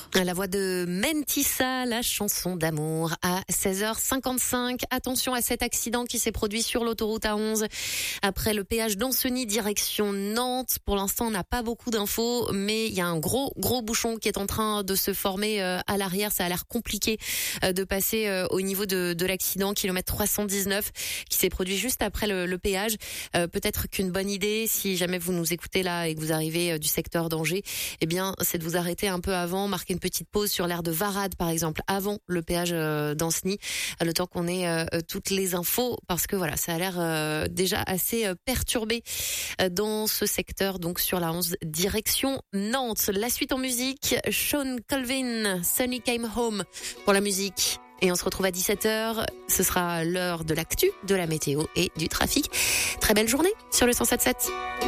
À la voix de Mentissa, la chanson d'amour à 16h55. Attention à cet accident qui s'est produit sur l'autoroute A11 après le péage d'Ancenis direction Nantes. Pour l'instant, on n'a pas beaucoup d'infos, mais il y a un gros bouchon qui est en train de se former à l'arrière. Ça a l'air compliqué de passer au niveau de l'accident, kilomètre 319, qui s'est produit juste après le péage. Peut-être qu'une bonne idée, si jamais vous nous écoutez là et que vous arrivez du secteur d'Angers, eh bien, c'est de vous arrêter un peu avant, marquer une petite pause sur l'aire de Varade par exemple avant le péage d'Ancenis, le temps qu'on ait toutes les infos, parce que voilà, ça a l'air déjà assez perturbé dans ce secteur, donc sur la 11 direction Nantes. La suite en musique, Sean Colvin, Sunny Came Home pour la musique. Et on se retrouve à 17h, ce sera l'heure de l'actu, de la météo et du trafic. Très belle journée sur le 107.7.